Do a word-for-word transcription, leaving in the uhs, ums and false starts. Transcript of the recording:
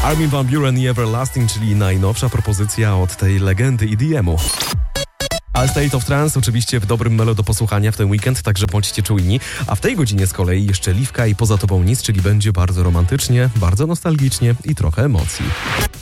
Armin van Buuren i Everlasting, czyli najnowsza propozycja od tej legendy E D M-u. A State of Trance oczywiście w dobrym melo do posłuchania w ten weekend, także bądźcie czujni. A w tej godzinie z kolei jeszcze Liwka i Poza Tobą Nic, czyli będzie bardzo romantycznie, bardzo nostalgicznie i trochę emocji.